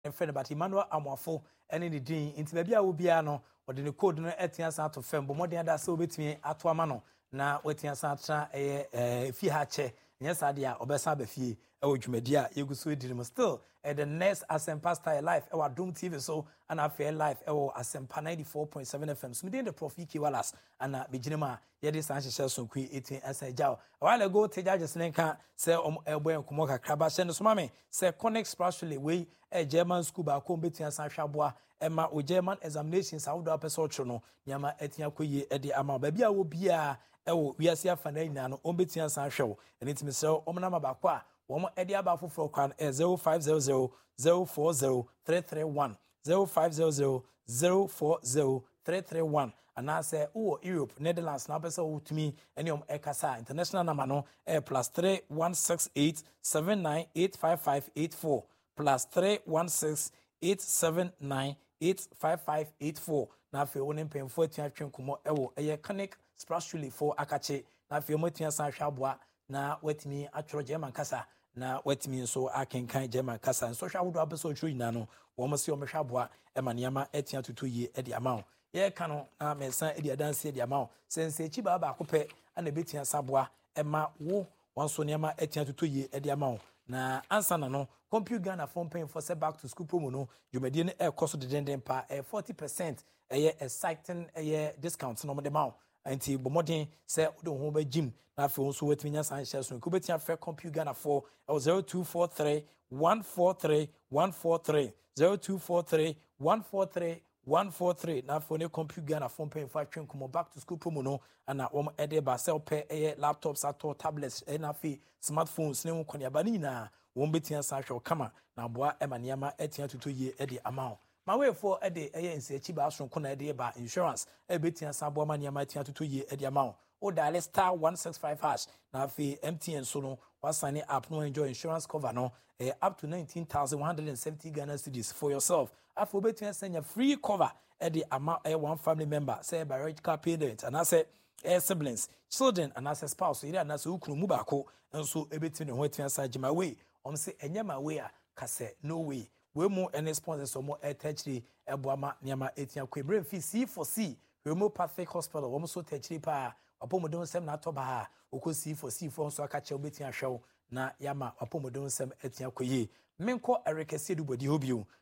friend but Emmanuel Amwafo ene ne din nti ba bia wo bia no ode ne code no etia san to fem bo modern da se obetimi ato ama no na wetia san tra fi ha che nya sade a obesa ba fie e dwumadi a yeguso edirim still the next Asempa Style Life e Dum TV so ana fair life e Asempa 94.7 FM so me the Prof EK Wallace ana beginema ye de san hyehyɛ so kwi 18 asajaw while ago teja jesenka se ebo enkomo kakra ba hye no so mame se connect spiritually we German school ba ko betia san hwaboa ema o German examinations awodo apese otro no nyama etia koye e de ama ba bia wo bia ewo wiase afana nyina no ombetia san hwewo enitimi se omna ba ko a Womo edi aba foforo kwan 0500 040 331 0500 040 331 anase uwo Europe Netherlands na pesa utumi eni ekasa international number no +3 168 7985584 +3 168 7985584 na fe wonen pemfo atua twenkumo ewo eye canic spiritually for akache na fe motua san hwaboa na watimi atworo German kasa na watimi so akenkan German kasa so hwa wodo abeso otwo nyina no wo mo se o mehwaboa ema niama etia tutu ye edi amao ye ka no na mesan edi adanse edi amao sense echi ba ba akopɛ ana betia saboa ema wo wonso niama etia tutu ye edi amao na ansa na no Compute Ghana phone paying for set back to school promo no dwumadi ne cost de denden pa 40% exciting discount no mo de mawo anti bomoden say do ho ba gym na afi won so watiminya san share so ko betia fe Compute Ghana for 0243 143 143 0243 143 143 na for ne Compute Ghana phone paying for atwenkomo back to school promo no ana wom ede ba sell pay laptops ato tablets na afi smartphones ne konia bani na won betia san hwe kama na boa emaniama etia tutu ye ede amount ma we for ede nse echi ba sonko na ede ba insurance betia san boa maniama etia tutu ye ede amount o dial *165# na fi MTN so no wasane app no enjoy insurance cover no up to 19,170 Ghana cedis for yourself after betia send free cover ede amount one family member say biological parent and I say siblings children and as a spouse ira na so ukunu mu bako enso ebeti ne ho atia sa jima we say enyama we a kase no way we mu any sponsors so mo etachiri eboama niama etia kwebre fi C for C Homeopathic Hospital so techiri pa apomodon sem na toba ha okosi for C for so aka che obeti ahwew na yama apomodon sem etia koye menko Eric Sedu bodi hobio